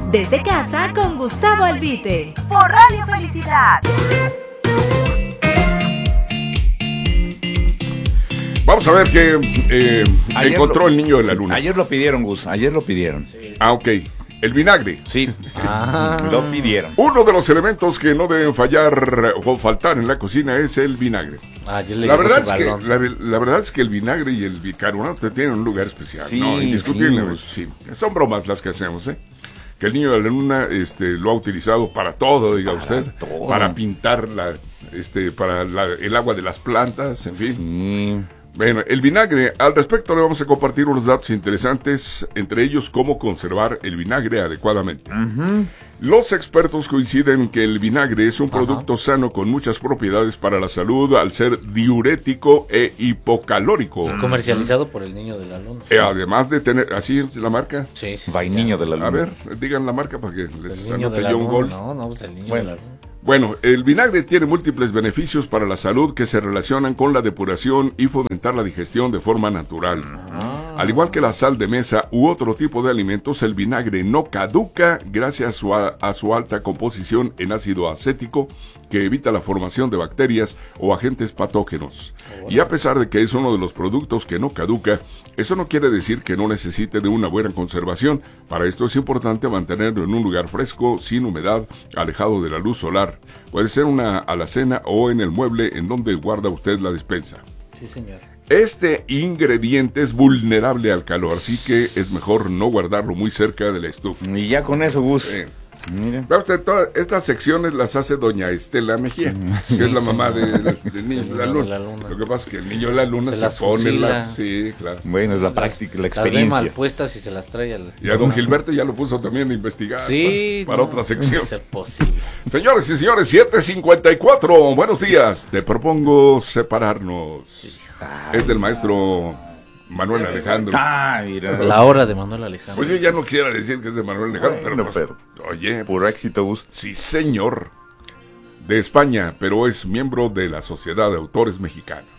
Desde casa con Gustavo Albite. Por Radio Felicidad. Vamos a ver qué encontró el niño de la luna. Ayer lo pidieron, Gus, ayer lo pidieron. Sí. Ah, ok. El vinagre. Sí, lo pidieron. Uno de los elementos que no deben fallar o faltar en la cocina es el vinagre. La verdad es que el vinagre y el bicarbonato tienen un lugar especial, sí, ¿no? Indiscutible. Sí. Son bromas las que hacemos, ¿eh? Que el niño de la luna lo ha utilizado para todo, diga usted. Todo. Para pintar el agua de las plantas, en fin. Sí. Bueno, el vinagre, al respecto le vamos a compartir unos datos interesantes, entre ellos cómo conservar el vinagre adecuadamente. Uh-huh. Los expertos coinciden que el vinagre es un producto sano con muchas propiedades para la salud al ser diurético e hipocalórico. Comercializado por el niño de la luna. Además de tener, ¿así es la marca? Sí. Vainillo de la luna. A ver, digan la marca para que les anote yo un gol. No, pues el niño de la luna. Bueno, el vinagre tiene múltiples beneficios para la salud que se relacionan con la depuración y fomentar la digestión de forma natural. Al igual que la sal de mesa u otro tipo de alimentos, el vinagre no caduca gracias a su alta composición en ácido acético que evita la formación de bacterias o agentes patógenos. Y a pesar de que es uno de los productos que no caduca, eso no quiere decir que no necesite de una buena conservación. Para esto es importante mantenerlo en un lugar fresco, sin humedad, alejado de la luz solar. Puede ser una alacena o en el mueble en donde guarda usted la despensa. Sí, señor. Este ingrediente es vulnerable al calor, así que es mejor no guardarlo muy cerca de la estufa. Y ya con eso, Gus. Miren. Vea usted, todas estas secciones las hace doña Estela Mejía, que es la mamá del niño de la luna. Lo que pasa es que el niño de la luna se pone la... Sí, claro. Bueno, es la práctica, la experiencia. Las ve mal puestas y se las trae al... Y a don Gilberto ya lo puso también a investigar. Sí. Para otra sección. No es posible. Señores y señores, 7:54. Buenos días. Te propongo separarnos. Sí. Es del maestro Manuel Alejandro. Mira. La hora de Manuel Alejandro. Pues yo ya no quisiera decir que es de Manuel Alejandro, pero oye, puro éxito, Gus. Sí, señor. De España, pero es miembro de la Sociedad de Autores Mexicanos.